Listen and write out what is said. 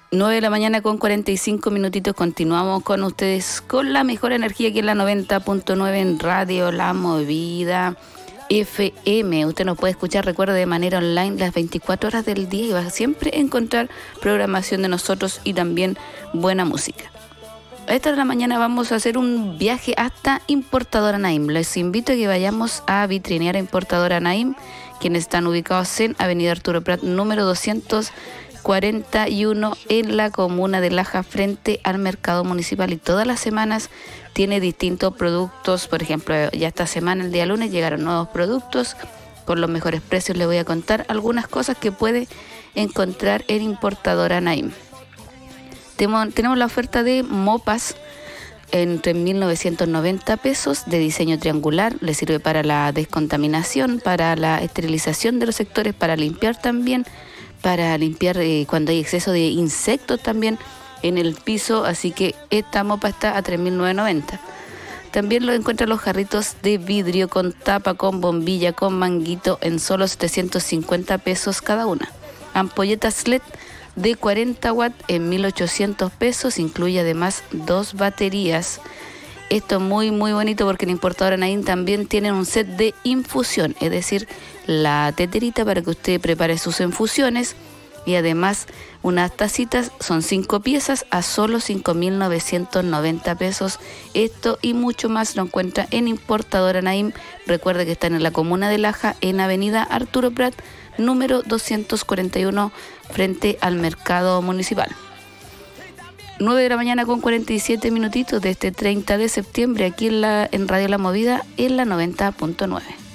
9 de la mañana con 45 minutitos. Continuamos con ustedes con la mejor energía que es la 90.9 en Radio La Movida FM. Usted nos puede escuchar, recuerde, de manera online las 24 horas del día y va a siempre encontrar programación de nosotros y también buena música. A esta de la mañana vamos a hacer un viaje hasta Importadora Naim. Les invito a que vayamos a vitrinear a Importadora Naim, quienes están ubicados en Avenida Arturo Prat, número 241, en la comuna de Laja, frente al mercado municipal. Y todas las semanas tiene distintos productos. Por ejemplo, ya esta semana, el día lunes, llegaron nuevos productos con los mejores precios. Les voy a contar algunas cosas que puede encontrar en Importadora Naim. Tenemos la oferta de mopas entre 1.990 pesos, de diseño triangular. Le sirve para la descontaminación, para la esterilización de los sectores, para limpiar también, para limpiar cuando hay exceso de insectos también en el piso. Así que esta mopa está a 3.990. También lo encuentran los jarritos de vidrio con tapa, con bombilla, con manguito, en solo 750 pesos cada una. Ampolletas LED de 40 watts en 1.800 pesos, incluye además 2 baterías. Esto es muy muy bonito porque en Importadora Naim también tienen un set de infusión, es decir, la teterita para que usted prepare sus infusiones, y además unas tacitas, son 5 piezas a solo 5.990 pesos. Esto y mucho más lo encuentra en Importadora Naim. Recuerde que están en la comuna de Laja, en Avenida Arturo Prat, número 241, frente al mercado municipal. 9 de la mañana con 47 minutitos de este 30 de septiembre, aquí en Radio La Movida, en la 90.9.